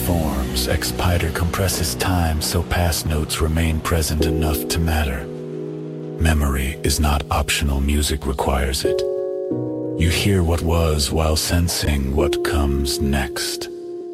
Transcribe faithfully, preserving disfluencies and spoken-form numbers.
forms, Expiter compresses time so past notes remain present enough to matter. Memory is not optional, music requires it. You hear what was while sensing what comes next.